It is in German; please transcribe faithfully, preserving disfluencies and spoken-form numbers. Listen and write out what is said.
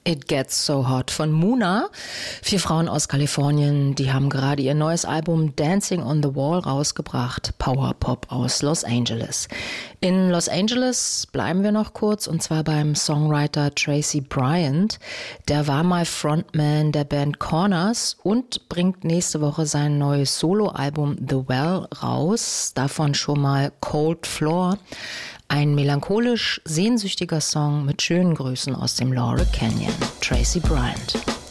It Gets So Hot von Muna. Vier Frauen aus Kalifornien, die haben gerade ihr neues Album Dancing on the Wall rausgebracht. Powerpop aus Los Angeles. In Los Angeles bleiben wir noch kurz, und zwar beim Songwriter Tracy Bryant. Der war mal Frontman der Band Corners und bringt nächste Woche sein neues Soloalbum The Well raus. Davon schon mal Cold Floor. Ein melancholisch sehnsüchtiger Song mit schönen Grüßen aus dem Laurel Canyon. Tracy Bryant.